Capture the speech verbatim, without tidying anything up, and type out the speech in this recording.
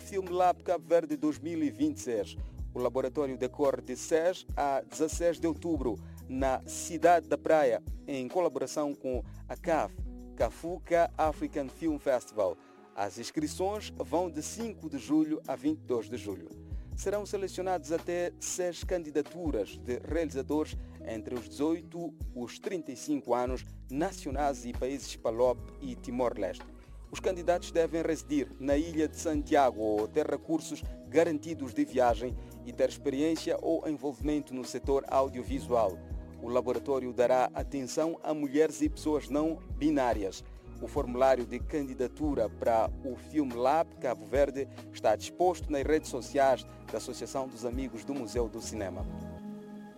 Film Lab Cabo Verde dois mil e vinte e seis. O laboratório decorre de seis a dezesseis de outubro na Cidade da Praia, em colaboração com a C A F, Cafuca African Film Festival. As inscrições vão de cinco de julho a vinte e dois de julho. Serão selecionados até seis candidaturas de realizadores entre os dezoito e os trinta e cinco anos, nacionais e países Palop e Timor-Leste. Os candidatos devem residir na ilha de Santiago ou ter recursos garantidos de viagem e ter experiência ou envolvimento no setor audiovisual. O laboratório dará atenção a mulheres e pessoas não binárias. O formulário de candidatura para o Film Lab Cabo Verde está disposto nas redes sociais da Associação dos Amigos do Museu do Cinema.